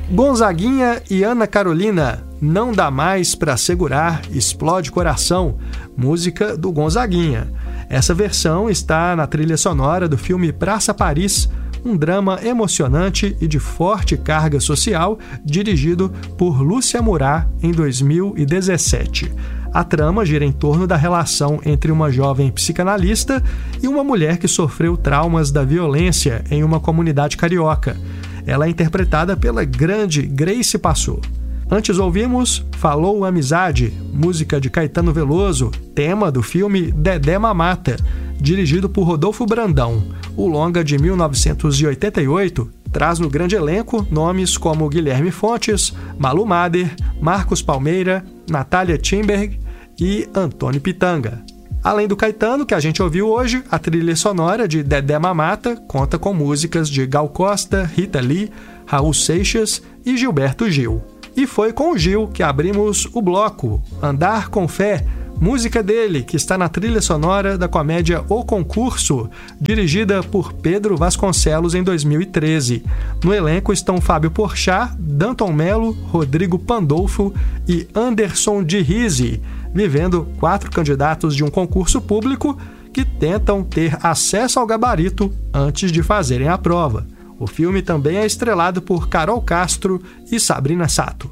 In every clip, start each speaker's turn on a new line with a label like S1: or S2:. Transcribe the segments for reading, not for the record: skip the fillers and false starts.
S1: Gonzaguinha e Ana Carolina, Não Dá Mais Pra Segurar, Explode Coração, música do Gonzaguinha. Essa versão está na trilha sonora do filme Praça Paris, um drama emocionante e de forte carga social, dirigido por Lúcia Murat em 2017. A trama gira em torno da relação entre uma jovem psicanalista e uma mulher que sofreu traumas da violência em uma comunidade carioca. Ela é interpretada pela grande Grace Passou. Antes ouvimos Falou Amizade, música de Caetano Veloso, tema do filme Dedé Mamata, dirigido por Rodolfo Brandão. O longa de 1988 traz no grande elenco nomes como Guilherme Fontes, Malu Mader, Marcos Palmeira, Natália Timberg e Antônio Pitanga. Além do Caetano, que a gente ouviu hoje, a trilha sonora de Dedé Mamata conta com músicas de Gal Costa, Rita Lee, Raul Seixas e Gilberto Gil. E foi com o Gil que abrimos o bloco Andar com Fé, música dele, que está na trilha sonora da comédia O Concurso, dirigida por Pedro Vasconcelos em 2013. No elenco estão Fábio Porchat, Danton Mello, Rodrigo Pandolfo e Anderson de Rizzi, vivendo 4 candidatos de um concurso público que tentam ter acesso ao gabarito antes de fazerem a prova. O filme também é estrelado por Carol Castro e Sabrina Sato.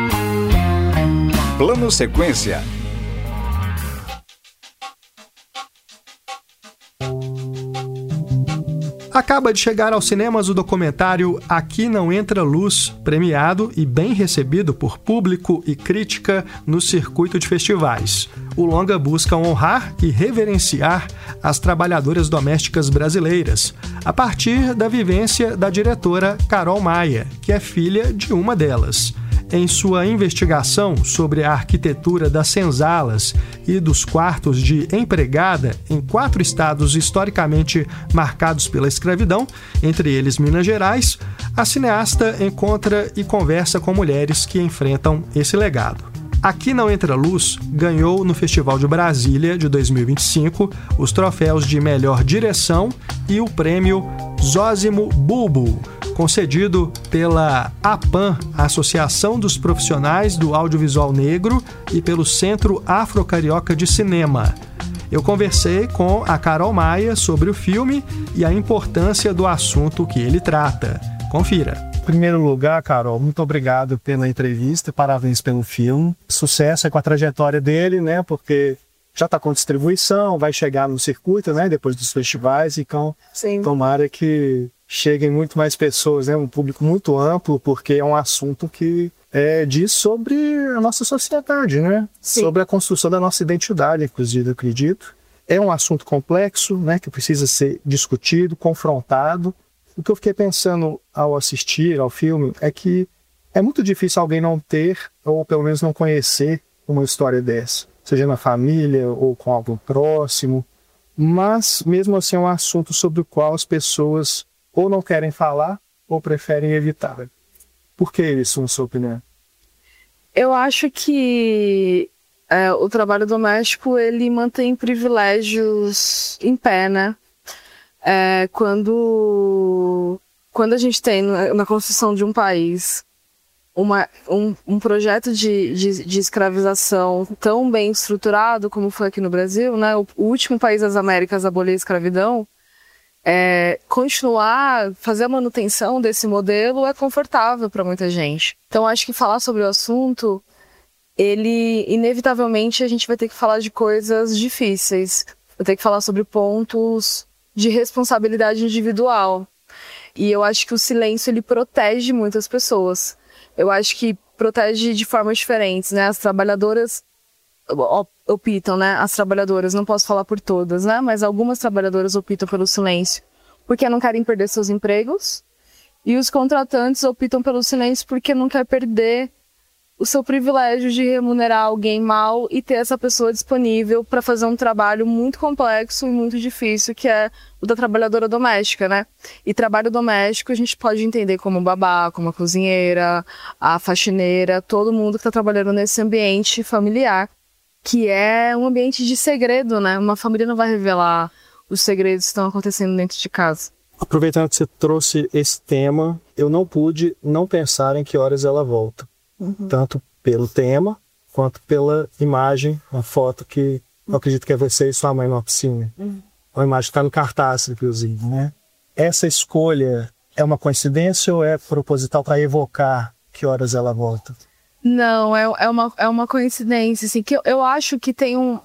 S2: Plano Sequência.
S1: Acaba de chegar aos cinemas o documentário Aqui Não Entra Luz, premiado e bem recebido por público e crítica no circuito de festivais. O longa busca honrar e reverenciar as trabalhadoras domésticas brasileiras, a partir da vivência da diretora Carol Maia, que é filha de uma delas. Em sua investigação sobre a arquitetura das senzalas e dos quartos de empregada em 4 estados historicamente marcados pela escravidão, entre eles Minas Gerais, a cineasta encontra e conversa com mulheres que enfrentam esse legado. Aqui Não Entra Luz ganhou no Festival de Brasília de 2025 os troféus de melhor direção e o prêmio Zósimo Bulbo, concedido pela APAN, Associação dos Profissionais do Audiovisual Negro, e pelo Centro Afro-Carioca de Cinema. Eu conversei com a Carol Maia sobre o filme e a importância do assunto que ele trata. Confira.
S3: Em primeiro lugar, Carol, muito obrigado pela entrevista, parabéns pelo filme. Sucesso é com a trajetória dele, né? Porque já está com distribuição, vai chegar no circuito, né? Depois dos festivais, então sim, tomara que cheguem muito mais pessoas, né? Um público muito amplo, porque é um assunto que diz sobre a nossa sociedade, né? Sim. Sobre a construção da nossa identidade, inclusive, eu acredito. É um assunto complexo, né? Que precisa ser discutido, confrontado. O que eu fiquei pensando ao assistir ao filme é que é muito difícil alguém não ter, ou pelo menos não conhecer, uma história dessa, seja na família ou com algum próximo, mas mesmo assim é um assunto sobre o qual as pessoas ou não querem falar ou preferem evitar. Por que isso, na sua opinião?
S4: Eu acho que o trabalho doméstico ele mantém privilégios em pé, né? Quando a gente tem na construção de um país um projeto de escravização tão bem estruturado como foi aqui no Brasil, né? O último país das Américas a abolir a escravidão, fazer a manutenção desse modelo é confortável para muita gente. Então acho que falar sobre o assunto, inevitavelmente a gente vai ter que falar de coisas difíceis, vai ter que falar sobre pontos de responsabilidade individual. E eu acho que o silêncio, ele protege muitas pessoas. Eu acho que protege de formas diferentes, né? As trabalhadoras optam, né? As trabalhadoras, não posso falar por todas, né? Mas algumas trabalhadoras optam pelo silêncio porque não querem perder seus empregos. E os contratantes optam pelo silêncio porque não quer perder o seu privilégio de remunerar alguém mal e ter essa pessoa disponível para fazer um trabalho muito complexo e muito difícil, que é o da trabalhadora doméstica, né? E trabalho doméstico a gente pode entender como babá, como a cozinheira, a faxineira, todo mundo que está trabalhando nesse ambiente familiar, que é um ambiente de segredo, né? Uma família não vai revelar os segredos que estão acontecendo dentro de casa.
S3: Aproveitando que você trouxe esse tema, eu não pude não pensar em Que Horas Ela Volta. Tanto pelo tema, quanto pela imagem, uma foto que eu acredito que é você e sua mãe numa piscina. Uma imagem que está no cartaz, inclusive, né? Essa escolha é uma coincidência ou é proposital para evocar Que Horas Ela Volta?
S4: Não, é uma coincidência, assim, que eu acho que tem um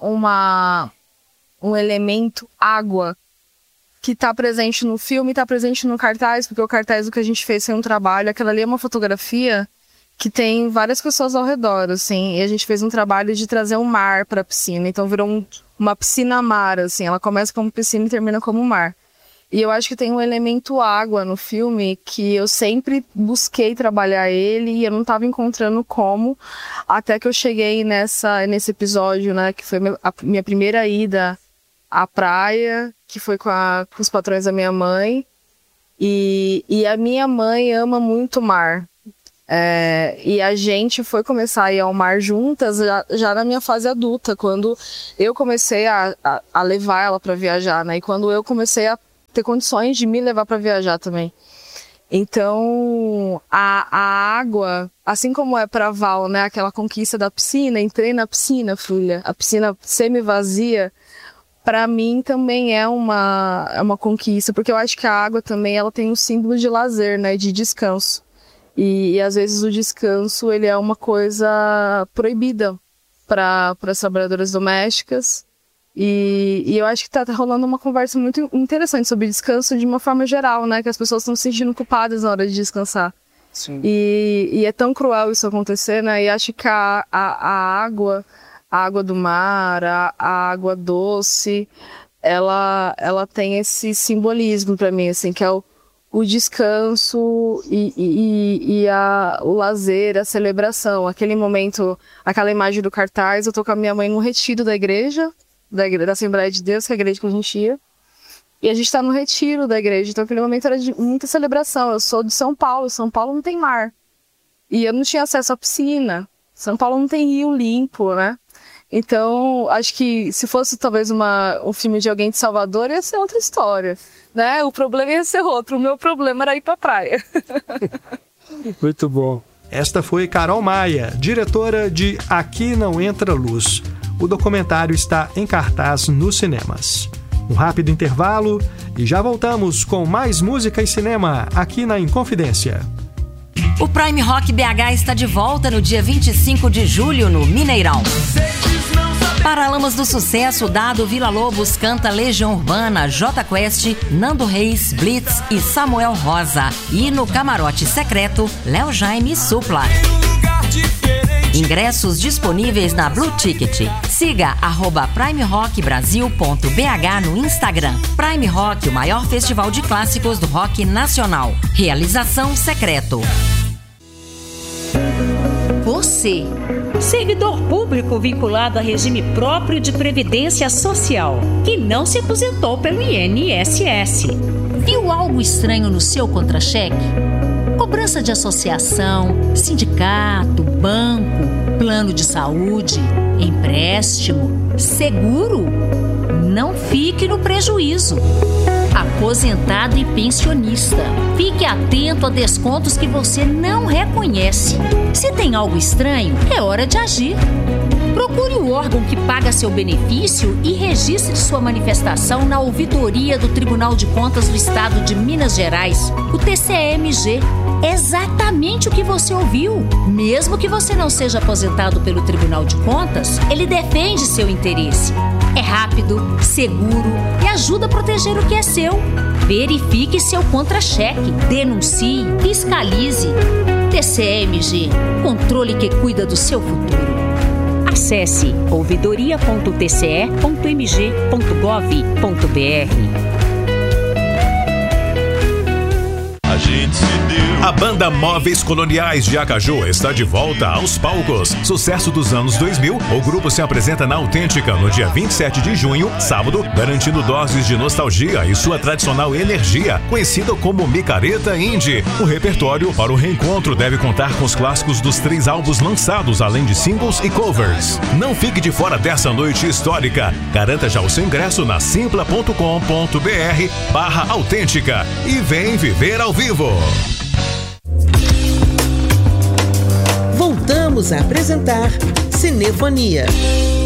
S4: elemento água que está presente no filme, está presente no cartaz, porque o cartaz do que a gente fez foi um trabalho, aquela ali é uma fotografia que tem várias pessoas ao redor, assim, e a gente fez um trabalho de trazer um mar para a piscina, então virou uma piscina-mar, assim, ela começa como piscina e termina como mar. E eu acho que tem um elemento água no filme que eu sempre busquei trabalhar ele e eu não estava encontrando como, até que eu cheguei nesse episódio, né, que foi a minha primeira ida à praia, que foi com os patrões da minha mãe, e a minha mãe ama muito o mar. E a gente foi começar a ir ao mar juntas já na minha fase adulta, quando eu comecei a levar ela para viajar, né? E quando eu comecei a ter condições de me levar para viajar também. Então, a água, assim como é para Val, né? Aquela conquista da piscina, entrei na piscina, filha, a piscina semi-vazia, para mim também é uma conquista, porque eu acho que a água também ela tem um símbolo de lazer, né? De descanso. E às vezes o descanso ele é uma coisa proibida para as trabalhadoras domésticas. E eu acho que tá rolando uma conversa muito interessante sobre descanso de uma forma geral, né? Que as pessoas estão se sentindo culpadas na hora de descansar.
S3: Sim.
S4: E é tão cruel isso acontecer, né? E acho que a água do mar, a água doce, ela tem esse simbolismo para mim, assim, que é o descanso o lazer, a celebração. Aquele momento, aquela imagem do cartaz, eu tô com a minha mãe num retiro da igreja, da Assembleia de Deus, que é a igreja que a gente ia. E a gente tá no retiro da igreja, então aquele momento era de muita celebração. Eu sou de São Paulo não tem mar. E eu não tinha acesso à piscina. São Paulo não tem rio limpo, né? Então, acho que se fosse talvez um filme de alguém de Salvador, ia ser outra história, né? O problema ia ser outro, o meu problema era ir pra praia.
S3: Muito bom.
S1: Esta foi Carol Maia, diretora de Aqui Não Entra Luz. O documentário está em cartaz nos cinemas. Um rápido intervalo e já voltamos com mais música e cinema aqui na Inconfidência.
S2: O Prime Rock BH está de volta no dia 25 de julho no Mineirão. Paralamas do Sucesso, Dado Villa-Lobos canta Legião Urbana, J Quest, Nando Reis, Blitz e Samuel Rosa. E no camarote secreto, Léo Jaime e Supla. Ingressos disponíveis na Blue Ticket. Siga @primerockbrasil.bh no Instagram. Prime Rock, o maior festival de clássicos do rock nacional. Realização Secreto.
S5: Você, servidor público vinculado a regime próprio de previdência social, que não se aposentou pelo INSS. Viu algo estranho no seu contra-cheque? Cobrança de associação, sindicato, banco, plano de saúde, empréstimo, seguro? Não fique no prejuízo. Aposentado e pensionista, fique atento a descontos que você não reconhece. Se tem algo estranho, é hora de agir. Procure o órgão que paga seu benefício e registre sua manifestação na ouvidoria do Tribunal de Contas do Estado de Minas Gerais, o TCE-MG. Exatamente o que você ouviu. Mesmo que você não seja aposentado pelo Tribunal de Contas, ele defende seu interesse. É rápido, seguro e ajuda a proteger o que é seu. Verifique seu contra-cheque, denuncie, fiscalize. TCE-MG, controle que cuida do seu futuro. Acesse ouvidoria.tce.mg.gov.br.
S6: A gente se deu A banda Móveis Coloniais de Acaju está de volta aos palcos. Sucesso dos anos 2000, o grupo se apresenta na Autêntica no dia 27 de junho, sábado, garantindo doses de nostalgia e sua tradicional energia, conhecida como micareta indie. O repertório para o reencontro deve contar com os clássicos dos 3 álbuns lançados, além de singles e covers. Não fique de fora dessa noite histórica. Garanta já o seu ingresso na simpla.com.br/autêntica e vem viver ao vivo.
S7: Voltamos a apresentar Cinefonia.